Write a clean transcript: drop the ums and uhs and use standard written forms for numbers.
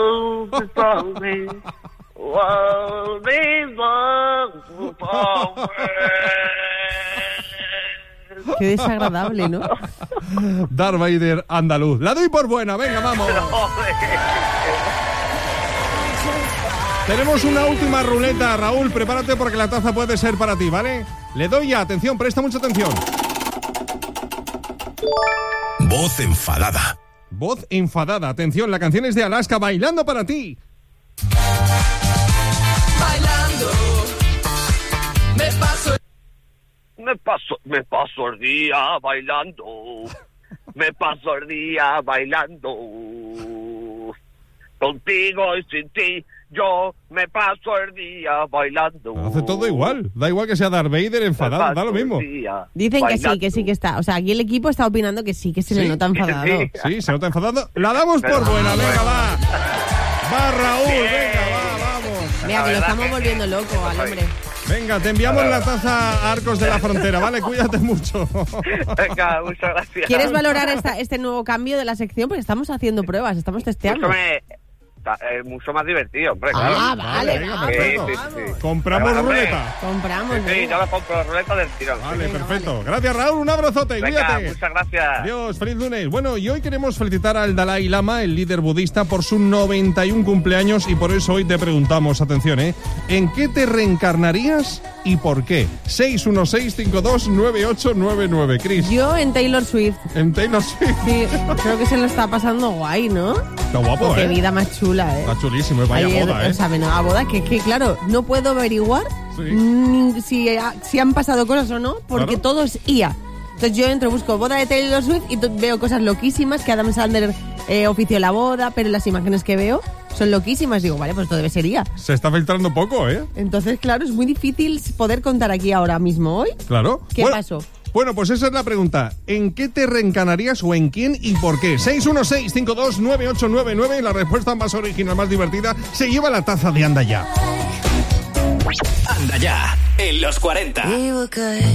Qué desagradable, ¿no? Darth Vader andaluz. La doy por buena, venga, vamos. Tenemos una última ruleta, Raúl, prepárate porque la taza puede ser para ti, ¿vale? Le doy ya, atención, presta mucha atención. Voz enfadada. Voz enfadada, atención, la canción es de Alaska, Bailando para ti. Bailando, Me paso el día bailando. Me paso el día bailando. Contigo y sin ti, yo me paso el día bailando. Hace todo igual, da igual que sea Darth Vader enfadado, da lo mismo. Dicen que sí que está. O sea, aquí el equipo está opinando que sí, que se le nota enfadado. Sí, se nota enfadado. La damos por buena, venga, va. Va, Raúl, venga, vamos. Mira, que lo estamos volviendo loco al hombre. Venga, te enviamos la taza a Arcos de la Frontera, ¿vale? Cuídate mucho. Venga, muchas gracias. ¿Quieres valorar este nuevo cambio de la sección? Porque estamos haciendo pruebas, estamos testeando. Mucho más divertido, hombre, claro. Ah, vale. Perfecto. Compramos ruleta. Compramos. Sí, yo la compro la ruleta del tirón. Vale, perfecto. Gracias, Raúl, un abrazote, cuídate. Muchas gracias. Adiós, feliz lunes. Bueno, y hoy queremos felicitar al Dalai Lama, el líder budista, por su 91 cumpleaños y por eso hoy te preguntamos, atención, ¿en qué te reencarnarías y por qué? 616-529899, Chris. Yo en Taylor Swift. ¿En Taylor Swift? Sí, creo que se lo está pasando guay, ¿no? Está guapo, Qué vida más chula, Está chulísimo, vaya boda, O sea, menuda boda, que claro, no puedo averiguar si han pasado cosas o no, porque todo es IA. Entonces yo entro, busco boda de Taylor Swift y veo cosas loquísimas, que Adam Sandler ofició la boda, pero las imágenes que veo son loquísimas. Digo, vale, pues esto debe ser IA. Se está filtrando poco, Entonces, claro, es muy difícil poder contar aquí ahora mismo hoy. Claro. ¿Qué pasó? Bueno, pues esa es la pregunta. ¿En qué te reencarnarías o en quién y por qué? 616-529899. La respuesta más original, más divertida, se lleva la taza de Anda Ya. Anda Ya, en los 40.